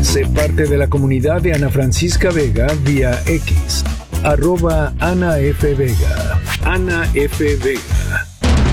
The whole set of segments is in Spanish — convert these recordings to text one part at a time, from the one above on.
Sé parte de la comunidad de Ana Francisca Vega vía X, @AnaFVega. Ana F. Vega.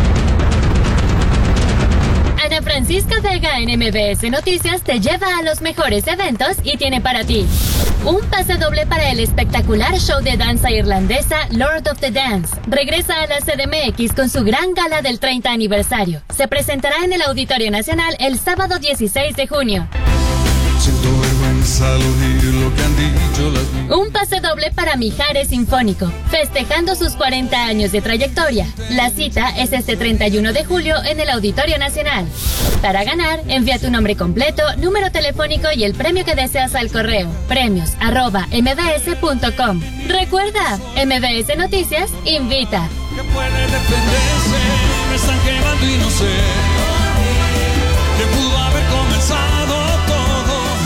Ana Francisca Vega en MBS Noticias te lleva a los mejores eventos y tiene para ti un pase doble para el espectacular show de danza irlandesa Lord of the Dance. Regresa a la CDMX con su gran gala del 30 aniversario. Se presentará en el Auditorio Nacional el sábado 16 de junio. Siento vergüenza al oír lo que han dicho las... Un pase doble para Mijares Sinfónico, festejando sus 40 años de trayectoria. La cita es este 31 de julio en el Auditorio Nacional. Para ganar, envía tu nombre completo, número telefónico y el premio que deseas al correo premios@mbs.com. Recuerda, MBS Noticias invita. Que puede defenderse, me están quemando y no sé que pudo haber comenzado todo.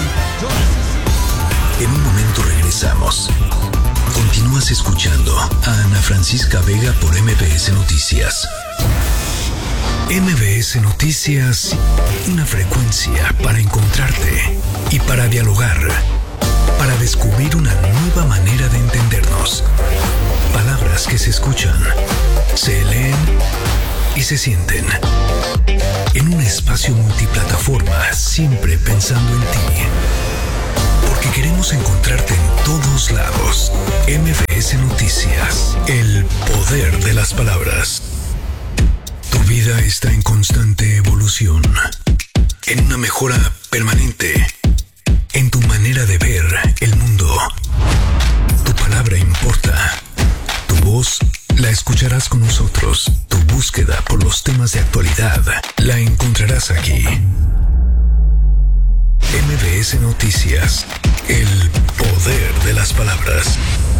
En un momento regresamos. Continúas escuchando a Ana Francisca Vega por MBS Noticias. MBS Noticias, una frecuencia para encontrarte y para dialogar, para descubrir una nueva manera de entendernos. Palabras que se escuchan, se leen y se sienten. En un espacio multiplataforma, siempre pensando en ti. Porque queremos encontrarte en todos lados. MBS Noticias, el poder de las palabras. Tu vida está en constante evolución, en una mejora permanente, en tu manera de ver el mundo. Tu palabra importa. Tu voz la escucharás con nosotros. Tu búsqueda por los temas de actualidad la encontrarás aquí. MBS Noticias, el poder de las palabras.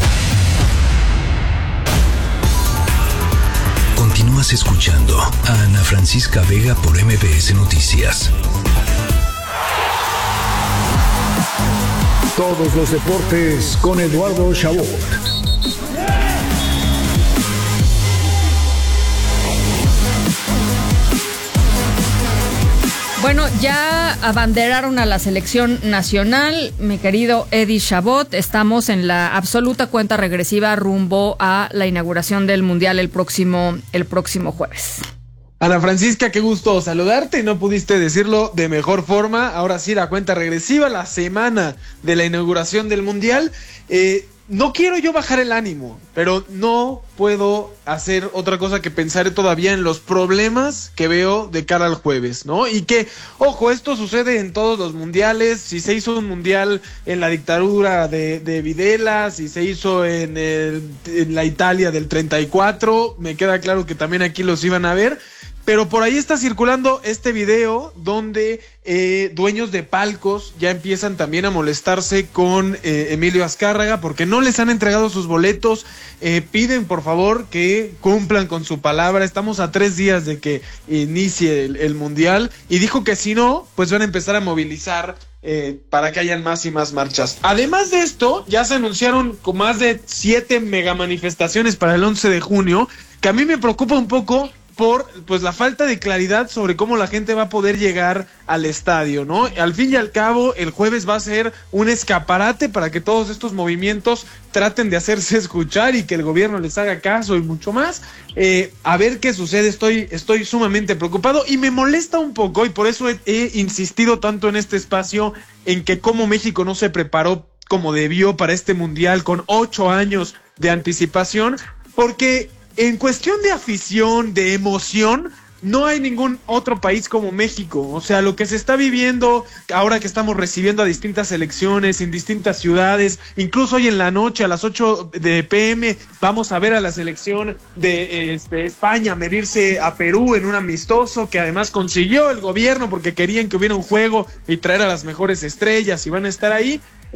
Continúas escuchando a Ana Francisca Vega por MBS Noticias. Todos los deportes con Eduardo Chabot. Bueno, ya abanderaron a la selección nacional, mi querido Eddie Chabot. Estamos en la absoluta cuenta regresiva rumbo a la inauguración del Mundial el próximo jueves. Ana Francisca, qué gusto saludarte. No pudiste decirlo de mejor forma. Ahora sí, la cuenta regresiva, la semana de la inauguración del Mundial. No quiero yo bajar el ánimo, pero no puedo hacer otra cosa que pensar todavía en los problemas que veo de cara al jueves, ¿no? Y que, ojo, esto sucede en todos los mundiales. Si se hizo un mundial en la dictadura de Videla, si se hizo en la Italia del 34, me queda claro que también aquí los iban a ver. Pero por ahí está circulando este video donde dueños de palcos ya empiezan también a molestarse con Emilio Azcárraga porque no les han entregado sus boletos. Piden por favor que cumplan con su palabra. Estamos a 3 días de que inicie el Mundial y dijo que si no, pues van a empezar a movilizar para que hayan más y más marchas. Además de esto, ya se anunciaron con más de 7 mega manifestaciones para el 11 de junio, que a mí me preocupa un poco por pues la falta de claridad sobre cómo la gente va a poder llegar al estadio, ¿no? Al fin y al cabo, el jueves va a ser un escaparate para que todos estos movimientos traten de hacerse escuchar y que el gobierno les haga caso y mucho más. A ver qué sucede. Estoy sumamente preocupado y me molesta un poco, y por eso he insistido tanto en este espacio en que cómo México no se preparó como debió para este mundial con 8 años de anticipación, porque en cuestión de afición, de emoción, no hay ningún otro país como México. O sea, lo que se está viviendo ahora que estamos recibiendo a distintas selecciones en distintas ciudades, incluso hoy en la noche a las 8 de p.m. vamos a ver a la selección de España medirse a Perú en un amistoso que además consiguió el gobierno porque querían que hubiera un juego y traer a las mejores estrellas y van a estar ahí.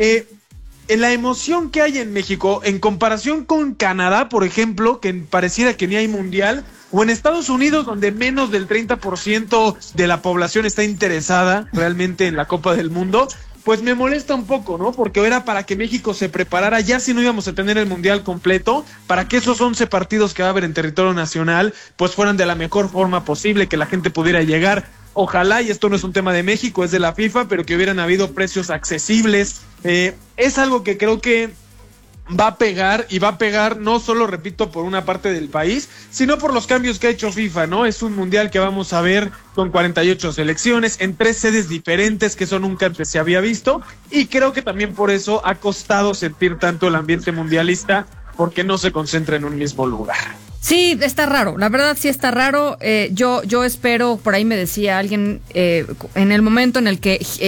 En la emoción que hay en México, en comparación con Canadá, por ejemplo, que pareciera que ni hay mundial, o en Estados Unidos, donde menos del 30% de la población está interesada realmente en la Copa del Mundo, pues me molesta un poco, ¿no? Porque era para que México se preparara, ya si no íbamos a tener el mundial completo, para que esos 11 partidos que va a haber en territorio nacional, pues fueran de la mejor forma posible, que la gente pudiera llegar. Ojalá, y esto no es un tema de México, es de la FIFA, pero que hubieran habido precios accesibles. Es algo que creo que va a pegar, y va a pegar no solo, repito, por una parte del país, sino por los cambios que ha hecho FIFA, ¿no? Es un mundial que vamos a ver con 48 selecciones en 3 sedes diferentes, que eso nunca antes se había visto, y creo que también por eso ha costado sentir tanto el ambiente mundialista, porque no se concentra en un mismo lugar. Sí, está raro, la verdad sí está raro. Yo espero, por ahí me decía alguien, en el momento en el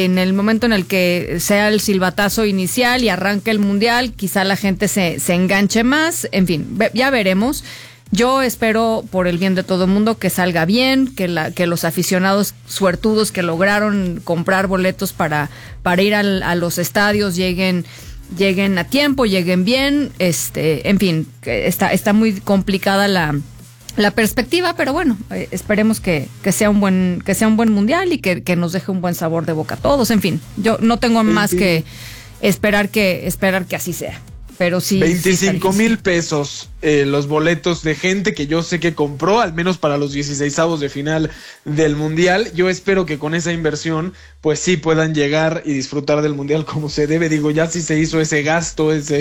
que sea el silbatazo inicial y arranque el mundial, quizá la gente se enganche más. En fin, ya veremos. Yo espero, por el bien de todo el mundo, que salga bien, que los aficionados suertudos que lograron comprar boletos para ir a los estadios lleguen a tiempo, lleguen bien, en fin, está muy complicada la perspectiva, pero bueno, esperemos que sea un buen mundial y que nos deje un buen sabor de boca a todos. En fin, yo no tengo más que esperar que así sea. Pero sí, 25,000 pesos los boletos de gente que yo sé que compró, al menos para los 16avos de final del Mundial. Yo espero que con esa inversión, pues sí puedan llegar y disfrutar del Mundial como se debe. Digo, ya si se hizo ese gasto, esa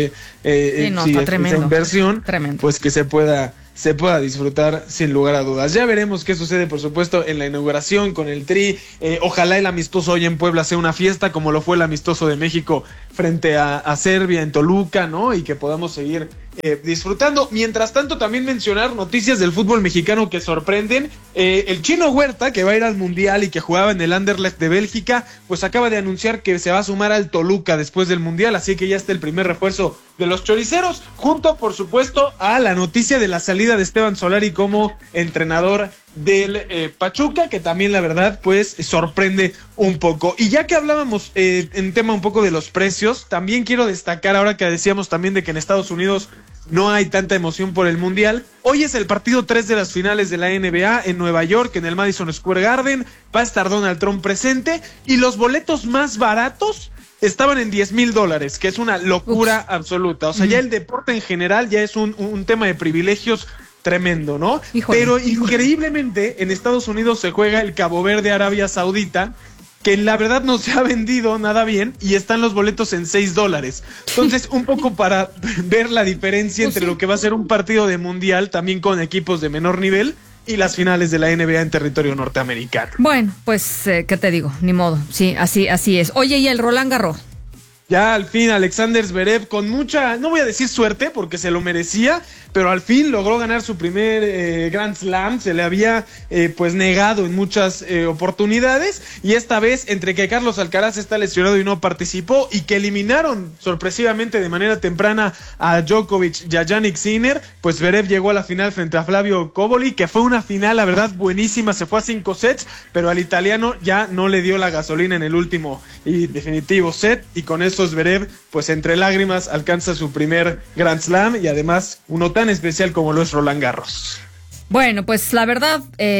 inversión, tremendo. Pues que se pueda disfrutar sin lugar a dudas. Ya veremos qué sucede, por supuesto, en la inauguración con el Tri. Ojalá el amistoso hoy en Puebla sea una fiesta, como lo fue el amistoso de México frente a Serbia en Toluca, ¿no? Y que podamos seguir disfrutando. Mientras tanto, también mencionar noticias del fútbol mexicano que sorprenden. El Chino Huerta, que va a ir al Mundial y que jugaba en el Anderlecht de Bélgica, pues acaba de anunciar que se va a sumar al Toluca después del Mundial, así que ya está el primer refuerzo de los choriceros, junto, por supuesto, a la noticia de la salida de Esteban Solari como entrenador del Pachuca, que también la verdad pues sorprende un poco. Y ya que hablábamos en tema un poco de los precios, también quiero destacar, ahora que decíamos también de que en Estados Unidos no hay tanta emoción por el Mundial, hoy es el partido 3 de las finales de la NBA en Nueva York, en el Madison Square Garden. Va a estar Donald Trump presente, y los boletos más baratos estaban en $10,000, que es una locura absoluta. O sea, ya el deporte en general ya es un tema de privilegios tremendo, ¿no? Pero increíblemente en Estados Unidos se juega el Cabo Verde Arabia Saudita, que la verdad no se ha vendido nada bien, y están los boletos en $6. Entonces, un poco para ver la diferencia entre lo que va a ser un partido de mundial, también con equipos de menor nivel, y las finales de la NBA en territorio norteamericano. Bueno, pues, ¿qué te digo? Ni modo, sí, así es. Oye, ¿y el Roland Garros? Ya al fin Alexander Zverev, con mucha, no voy a decir suerte porque se lo merecía, pero al fin logró ganar su primer Grand Slam. Se le había pues negado en muchas oportunidades, y esta vez, entre que Carlos Alcaraz está lesionado y no participó, y que eliminaron sorpresivamente de manera temprana a Djokovic y a Jannik Sinner, pues Zverev llegó a la final frente a Flavio Cobolli, que fue una final, la verdad, buenísima. Se fue a 5 sets, pero al italiano ya no le dio la gasolina en el último y definitivo set, y con eso Zverev, pues entre lágrimas, alcanza su primer Grand Slam, y además uno tan especial como lo es Roland Garros. Bueno, pues la verdad,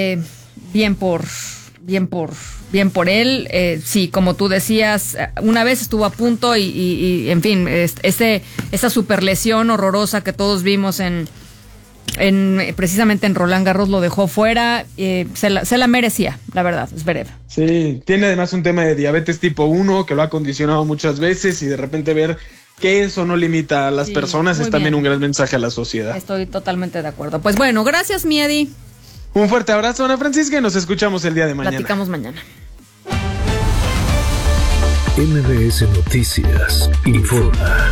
bien por él. Sí, como tú decías, una vez estuvo a punto y en fin, esa super lesión horrorosa que todos vimos precisamente en Roland Garros lo dejó fuera. Se la merecía, la verdad, Zverev. Sí, tiene además un tema de diabetes tipo 1 que lo ha condicionado muchas veces, y de repente ver que eso no limita a las personas es también un gran mensaje a la sociedad. Estoy totalmente de acuerdo. Pues bueno, gracias, Miedi. Un fuerte abrazo, Ana Francisca, y nos escuchamos el día de mañana. Platicamos mañana. MBS Noticias informa.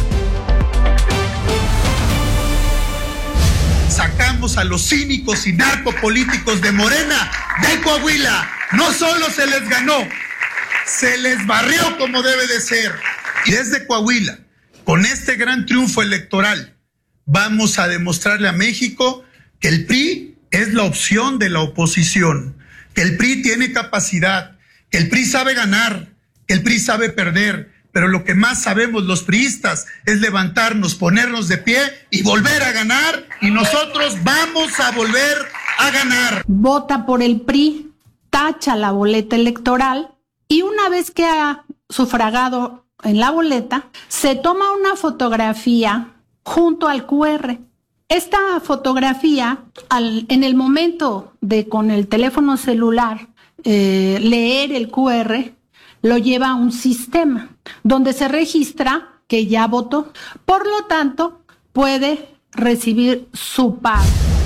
Sacamos a los cínicos y narcopolíticos de Morena de Coahuila. No solo se les ganó, se les barrió como debe de ser. Y desde Coahuila, con este gran triunfo electoral, vamos a demostrarle a México que el PRI es la opción de la oposición, que el PRI tiene capacidad, que el PRI sabe ganar, que el PRI sabe perder, pero lo que más sabemos los priistas es levantarnos, ponernos de pie y volver a ganar, y nosotros vamos a volver a ganar. Vota por el PRI, tacha la boleta electoral, y una vez que ha sufragado en la boleta, se toma una fotografía junto al QR. Esta fotografía, en el momento de con el teléfono celular leer el QR, lo lleva a un sistema donde se registra que ya votó. Por lo tanto, puede recibir su pago.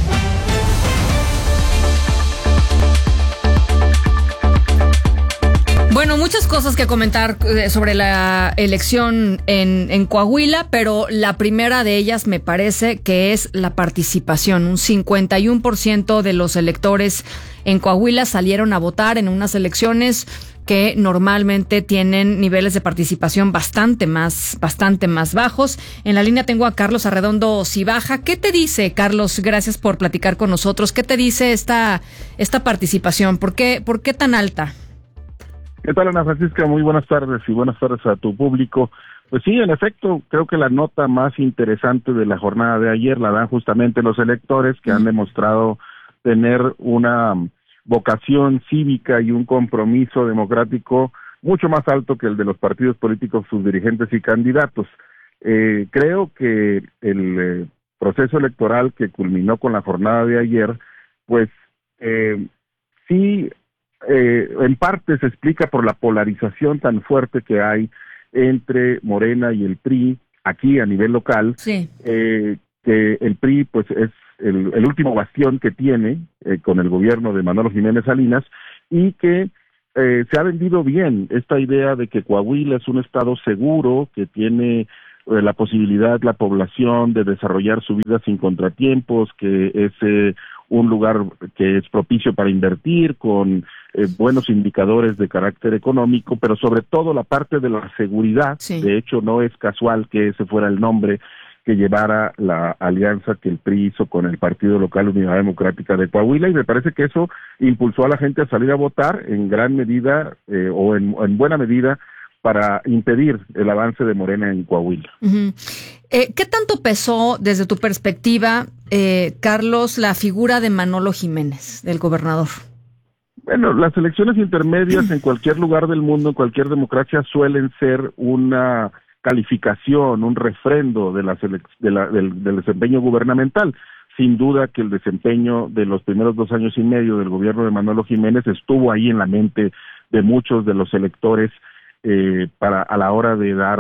Bueno, muchas cosas que comentar sobre la elección en Coahuila, pero la primera de ellas me parece que es la participación. Un 51% de los electores en Coahuila salieron a votar en unas elecciones que normalmente tienen niveles de participación bastante más bajos. En la línea tengo a Carlos Arredondo Cibaja. ¿Qué te dice, Carlos? Gracias por platicar con nosotros. ¿Qué te dice esta participación? ¿Por qué tan alta? ¿Qué tal, Ana Francisca? Muy buenas tardes y buenas tardes a tu público. Pues sí, en efecto, creo que la nota más interesante de la jornada de ayer la dan justamente los electores que han demostrado tener una vocación cívica y un compromiso democrático mucho más alto que el de los partidos políticos, sus dirigentes y candidatos. Creo que el proceso electoral que culminó con la jornada de ayer, pues sí, en parte se explica por la polarización tan fuerte que hay entre Morena y el PRI aquí a nivel local. Sí. Que el PRI pues es el último bastión que tiene con el gobierno de Manolo Jiménez Salinas, y que se ha vendido bien esta idea de que Coahuila es un estado seguro, que tiene la posibilidad la población de desarrollar su vida sin contratiempos, que es un lugar que es propicio para invertir, con buenos indicadores de carácter económico, pero sobre todo la parte de la seguridad. Sí. De hecho, no es casual que ese fuera el nombre que llevara la alianza que el PRI hizo con el Partido Local Unidad Democrática de Coahuila, y me parece que eso impulsó a la gente a salir a votar en gran medida o en buena medida para impedir el avance de Morena en Coahuila. Uh-huh. ¿Qué tanto pesó desde tu perspectiva, Carlos, la figura de Manolo Jiménez, del gobernador? Bueno, las elecciones intermedias en cualquier lugar del mundo, en cualquier democracia, suelen ser una calificación, un refrendo de del desempeño gubernamental. Sin duda que el desempeño de los primeros 2 años y medio del gobierno de Manolo Jiménez estuvo ahí en la mente de muchos de los electores a la hora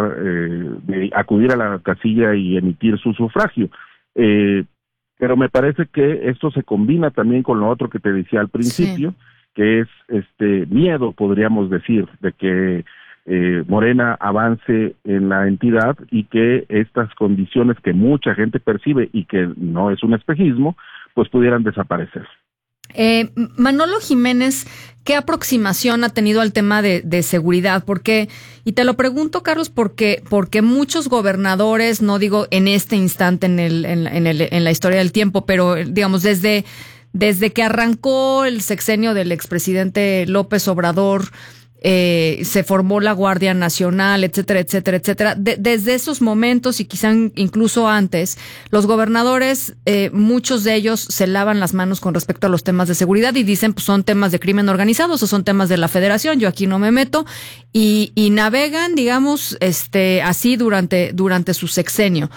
de acudir a la casilla y emitir su sufragio. Pero me parece que esto se combina también con lo otro que te decía al principio, sí, que es miedo, podríamos decir, de que Morena avance en la entidad y que estas condiciones que mucha gente percibe y que no es un espejismo, pues pudieran desaparecer. Manolo Jiménez, ¿qué aproximación ha tenido al tema de seguridad? Porque, y te lo pregunto, Carlos, porque muchos gobernadores, no digo en este instante en la historia del tiempo, pero digamos desde que arrancó el sexenio del expresidente López Obrador, se formó la Guardia Nacional, etcétera, etcétera, etcétera. Desde esos momentos y quizá incluso antes, los gobernadores, muchos de ellos se lavan las manos con respecto a los temas de seguridad y dicen, pues son temas de crimen organizado, o son temas de la Federación, yo aquí no me meto, y navegan, digamos, así durante su sexenio.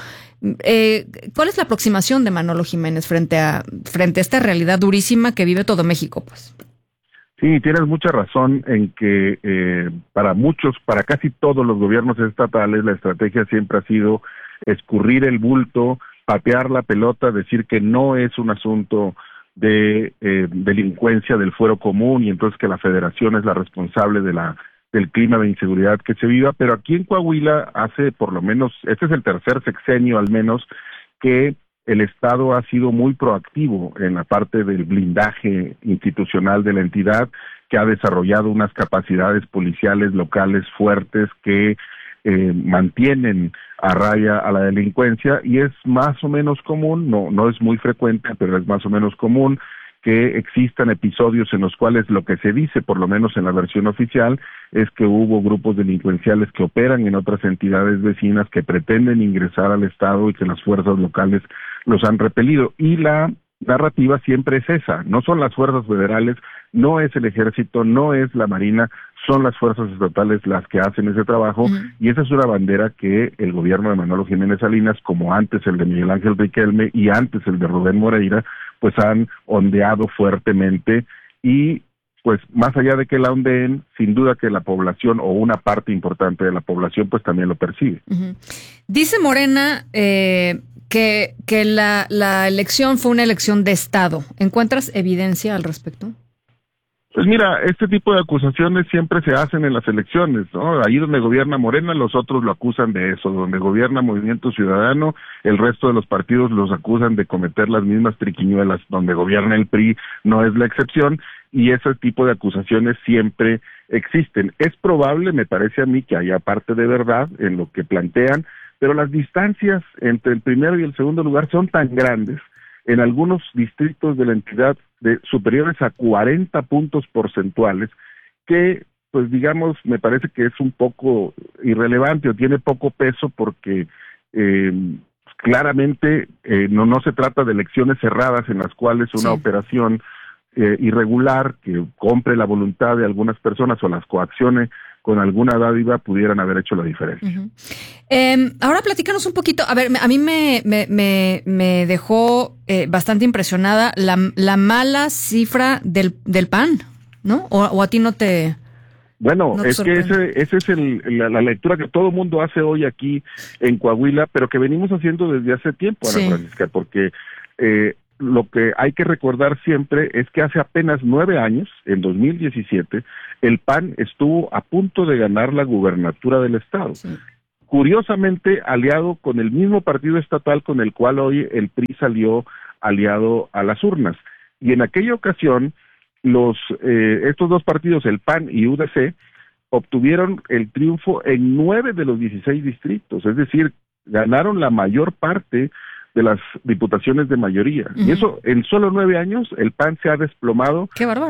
¿Cuál es la aproximación de Manolo Jiménez frente a esta realidad durísima que vive todo México, pues? Sí, tienes mucha razón en que para casi todos los gobiernos estatales, la estrategia siempre ha sido escurrir el bulto, patear la pelota, decir que no es un asunto de delincuencia del fuero común y entonces que la Federación es la responsable del clima de inseguridad que se viva. Pero aquí en Coahuila hace por lo menos, este es el tercer sexenio al menos, que el Estado ha sido muy proactivo en la parte del blindaje institucional de la entidad, que ha desarrollado unas capacidades policiales locales fuertes que mantienen a raya a la delincuencia, y es más o menos común, no es muy frecuente, pero es más o menos común que existan episodios en los cuales lo que se dice, por lo menos en la versión oficial, es que hubo grupos delincuenciales que operan en otras entidades vecinas que pretenden ingresar al Estado y que las fuerzas locales los han repelido. Y la narrativa siempre es esa, no son las fuerzas federales, no es el ejército, no es la marina, son las fuerzas estatales las que hacen ese trabajo. Uh-huh. Y esa es una bandera que el gobierno de Manolo Jiménez Salinas, como antes el de Miguel Ángel Riquelme y antes el de Rubén Moreira, pues han ondeado fuertemente, y pues más allá de que la ondeen, sin duda que la población o una parte importante de la población pues también lo percibe. Uh-huh. Dice Morena que la elección fue una elección de Estado. ¿Encuentras evidencia al respecto? Pues mira, este tipo de acusaciones siempre se hacen en las elecciones, ¿no? Ahí donde gobierna Morena, los otros lo acusan de eso. Donde gobierna Movimiento Ciudadano, el resto de los partidos los acusan de cometer las mismas triquiñuelas. Donde gobierna el PRI no es la excepción, y ese tipo de acusaciones siempre existen. Es probable, me parece a mí, que haya parte de verdad en lo que plantean, pero las distancias entre el primero y el segundo lugar son tan grandes, en algunos distritos de la entidad de superiores a 40 puntos porcentuales, que pues digamos, me parece que es un poco irrelevante o tiene poco peso porque claramente no se trata de elecciones cerradas en las cuales una operación irregular que compre la voluntad de algunas personas o las coaccione con alguna dádiva pudieran haber hecho la diferencia. Uh-huh. Ahora platícanos un poquito, a ver, a mí me dejó bastante impresionada la mala cifra del PAN, ¿no? O a ti no te... Bueno, no es que ese es la lectura que todo el mundo hace hoy aquí en Coahuila, pero que venimos haciendo desde hace tiempo, Ana Francisca, porque lo que hay que recordar siempre es que hace apenas 9 años, en 2017, el PAN estuvo a punto de ganar la gubernatura del estado. Sí. Curiosamente, aliado con el mismo partido estatal con el cual hoy el PRI salió aliado a las urnas. Y en aquella ocasión, estos dos partidos, el PAN y UDC, obtuvieron el triunfo en 9 de los 16 distritos, es decir, ganaron la mayor parte de las diputaciones de mayoría. Uh-huh. Y eso, en solo 9 años, el PAN se ha desplomado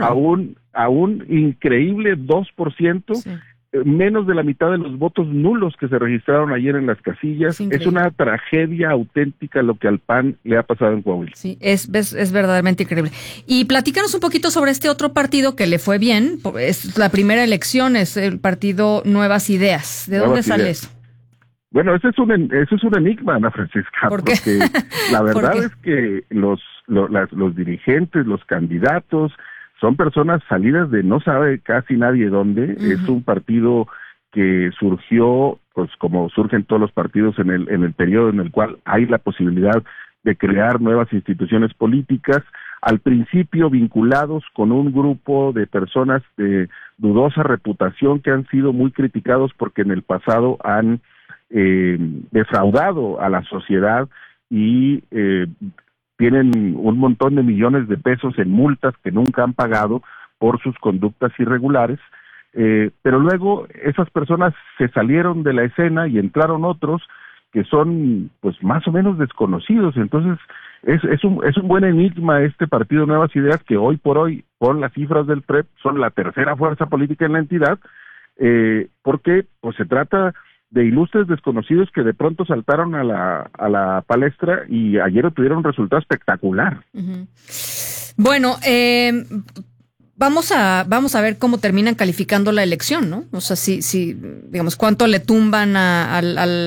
a un increíble 2%, sí. Menos de la mitad de los votos nulos que se registraron ayer en las casillas. Es una tragedia auténtica lo que al PAN le ha pasado en Coahuila. Sí, es verdaderamente increíble. Y platícanos un poquito sobre este otro partido que le fue bien. Es la primera elección, es el partido Nuevas Ideas. ¿De dónde sale eso? Bueno, ese es un enigma, Ana Francisca, porque la verdad es que los dirigentes, los candidatos, son personas salidas de no sabe casi nadie dónde. Uh-huh. Es un partido que surgió, pues como surgen todos los partidos en el periodo en el cual hay la posibilidad de crear nuevas instituciones políticas, al principio vinculados con un grupo de personas de dudosa reputación que han sido muy criticados porque en el pasado han defraudado a la sociedad y tienen un montón de millones de pesos en multas que nunca han pagado por sus conductas irregulares, pero luego esas personas se salieron de la escena y entraron otros que son pues más o menos desconocidos. Entonces es un buen enigma este partido Nuevas Ideas, que hoy por hoy, con las cifras del PREP, son la tercera fuerza política en la entidad, porque pues se trata de ilustres desconocidos que de pronto saltaron a la palestra y ayer obtuvieron un resultado espectacular. Uh-huh. Bueno, vamos a ver cómo terminan calificando la elección, ¿no? O sea, si digamos, cuánto le tumban a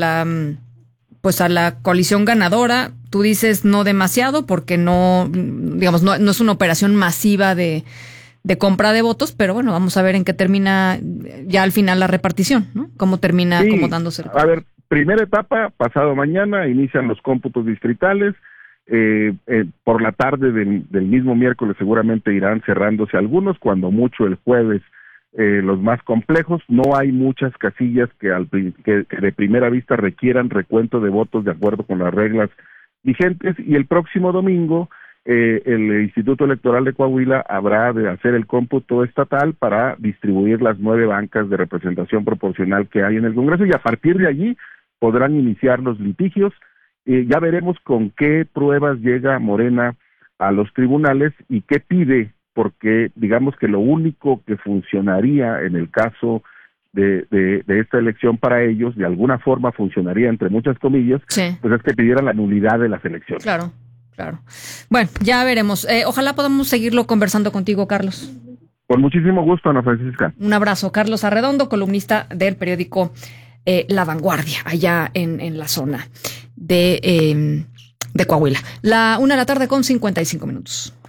la coalición ganadora. Tú dices no demasiado porque no es una operación masiva de compra de votos, pero bueno, vamos a ver en qué termina ya al final la repartición, ¿no? Cómo termina acomodándose. A ver, primera etapa, pasado mañana inician los cómputos distritales, por la tarde del mismo miércoles seguramente irán cerrándose algunos, cuando mucho el jueves los más complejos. No hay muchas casillas que de primera vista requieran recuento de votos de acuerdo con las reglas vigentes, y el próximo domingo el Instituto Electoral de Coahuila habrá de hacer el cómputo estatal para distribuir las 9 bancas de representación proporcional que hay en el Congreso, y a partir de allí podrán iniciar los litigios. Ya veremos con qué pruebas llega Morena a los tribunales y qué pide, porque digamos que lo único que funcionaría en el caso de esta elección para ellos, de alguna forma funcionaría entre muchas comillas, pues es que pidieran la nulidad de las elecciones. Claro. Bueno, ya veremos. Ojalá podamos seguirlo conversando contigo, Carlos. Con muchísimo gusto, Ana Francisca. Un abrazo. Carlos Arredondo, columnista del periódico La Vanguardia, allá en la zona de Coahuila. 1:55 p.m.